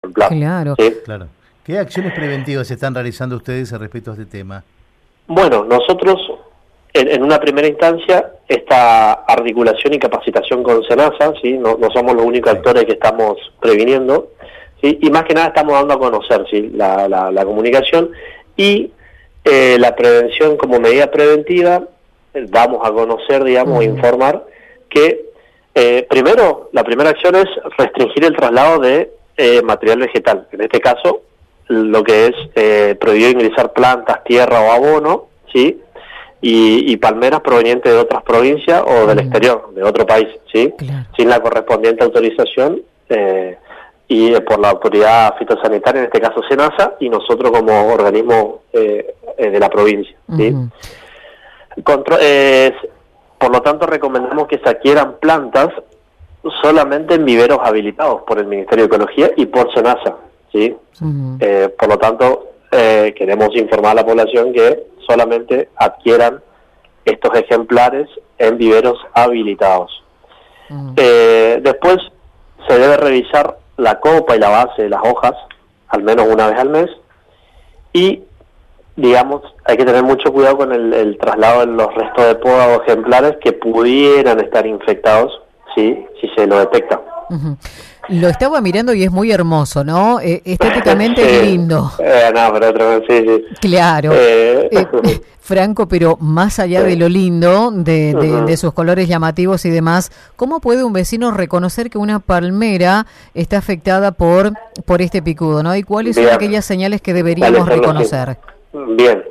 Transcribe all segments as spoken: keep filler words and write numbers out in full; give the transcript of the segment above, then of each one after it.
Claro. ¿Sí? Claro. ¿Qué acciones preventivas están realizando ustedes respecto a este tema? Bueno, nosotros en, en una primera instancia esta articulación y capacitación con SENASA, ¿sí? no, no somos los únicos actores que estamos previniendo, ¿sí? Y más que nada estamos dando a conocer, ¿sí? la, la, la comunicación y eh, la prevención como medida preventiva. Damos a conocer, digamos, uh-huh. informar que eh, primero, la primera acción es restringir el traslado de eh, material vegetal. En este caso, lo que es eh, prohibido ingresar plantas, tierra o abono, ¿sí? Y, y palmeras provenientes de otras provincias o del uh-huh. exterior, de otro país, ¿sí? Claro. Sin la correspondiente autorización eh, y eh, por la autoridad fitosanitaria, en este caso SENASA, y nosotros como organismo eh, eh, de la provincia, ¿sí? Uh-huh. Contro- eh, por lo tanto, recomendamos que se adquieran plantas solamente en viveros habilitados por el Ministerio de Ecología y por SENASA, ¿sí? Uh-huh. Eh, por lo tanto, eh, queremos informar a la población que solamente adquieran estos ejemplares en viveros habilitados. Uh-huh. Eh, después, se debe revisar la copa y la base de las hojas, al menos una vez al mes, y digamos, hay que tener mucho cuidado con el, el traslado de los restos de poda o ejemplares que pudieran estar infectados, ¿sí? Si se lo detecta. Uh-huh. Lo estaba mirando y es muy hermoso, ¿no? Eh, estéticamente sí. lindo. Eh, no, pero otra vez, sí, sí. Claro. Eh. Eh, Franco, pero más allá sí. de lo lindo, de, de, uh-huh. de sus colores llamativos y demás, ¿cómo puede un vecino reconocer que una palmera está afectada por, por este picudo, ¿no? ¿Y cuáles Bien. son aquellas señales que deberíamos Dale, reconocer? Bien,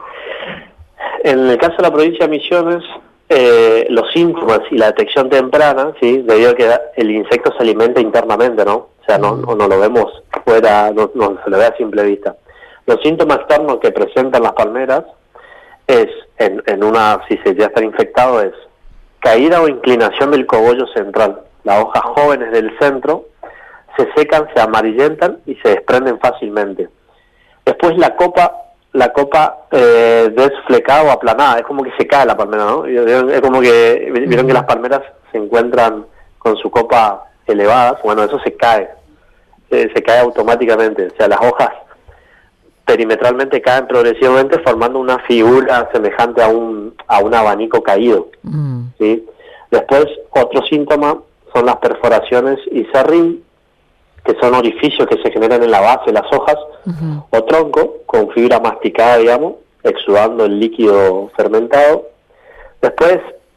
en el caso de la provincia de Misiones, eh, los síntomas y la detección temprana, sí, debido a que el insecto se alimenta internamente, ¿no? O sea, no, no, no lo vemos fuera, no, no se lo ve a simple vista. Los síntomas externos que presentan las palmeras es, en, en una, si se ya están infectados, es caída o inclinación del cogollo central. Las hojas jóvenes del centro se secan, se amarillentan y se desprenden fácilmente. Después la copa la copa eh, desflecada o aplanada, es como que se cae la palmera, ¿no? Es como que, vieron que las palmeras se encuentran con su copa elevada, bueno, eso se cae, se, se cae automáticamente, o sea, las hojas perimetralmente caen progresivamente formando una figura semejante a un a un abanico caído, mm. ¿sí? Después, otro síntoma son las perforaciones y serrín, que son orificios que se generan en la base de las hojas, uh-huh. o tronco, con fibra masticada, digamos, exudando el líquido fermentado. Después,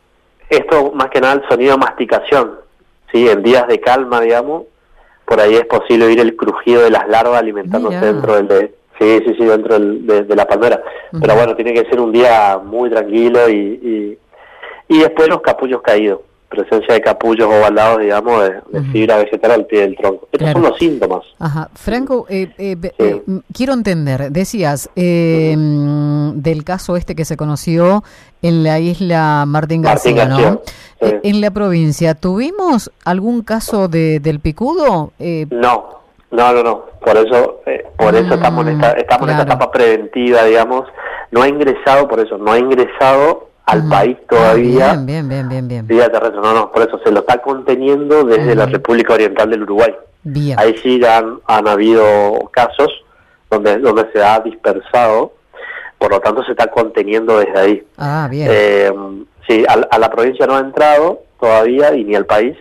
esto más que nada el sonido de masticación, ¿sí? En días de calma, digamos, por ahí es posible oír el crujido de las larvas alimentándose Mira. dentro del de, sí, sí, sí, dentro del, de, de la palmera. Uh-huh. Pero bueno, tiene que ser un día muy tranquilo y, y, y después los capullos caídos. Presencia de capullos ovalados, digamos, de, de uh-huh. fibra vegetal al pie del tronco. Estos claro. son los síntomas. Ajá. Franco, eh, eh, sí. eh, quiero entender, decías, eh, uh-huh. del caso este que se conoció en la isla Martín García, Martín García, ¿no? Sí. Eh, en la provincia, ¿tuvimos algún caso de del picudo? Eh, no, no, no, no. Por eso, eh, por eso uh, estamos en esta, estamos claro. en esta etapa preventiva, digamos. No ha ingresado, por eso, no ha ingresado al uh-huh. país todavía, ah, bien, bien, bien, bien, vía terrestre, no, no, por eso se lo está conteniendo desde uh-huh. la República Oriental del Uruguay. Bien. Ahí sí han, han habido casos donde donde se ha dispersado, por lo tanto se está conteniendo desde ahí. Ah, bien. Eh, sí, a, a la provincia no ha entrado todavía y ni al país,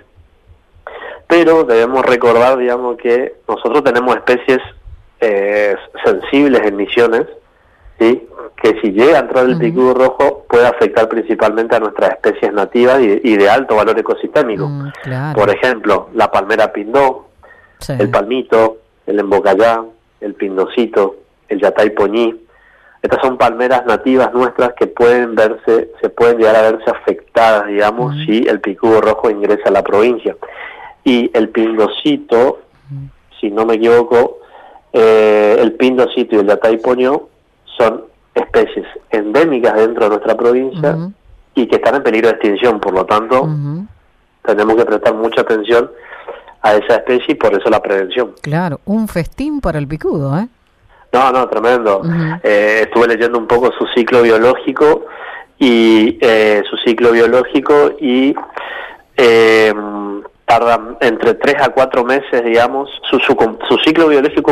pero debemos recordar, digamos, que nosotros tenemos especies eh, sensibles en Misiones, ¿sí? Que si llega a entrar el uh-huh. picudo rojo puede afectar principalmente a nuestras especies nativas y, y de alto valor ecosistémico. Uh, claro. Por ejemplo, la palmera pindó, sí. el palmito, el embocallá, el pindocito, el yatay poñí. Estas son palmeras nativas nuestras que pueden verse, se pueden llegar a verse afectadas, digamos, uh-huh. si el picudo rojo ingresa a la provincia. Y el pindocito, uh-huh. si no me equivoco, eh, el pindocito y el yatay poñó son especies endémicas dentro de nuestra provincia uh-huh. y que están en peligro de extinción, por lo tanto uh-huh. tenemos que prestar mucha atención a esa especie y por eso la prevención. Claro, un festín para el picudo, ¿eh? No, no, tremendo. Uh-huh. Eh, estuve leyendo un poco su ciclo biológico y eh, su ciclo biológico y eh, tardan entre tres a cuatro meses, digamos, su, su, su ciclo biológico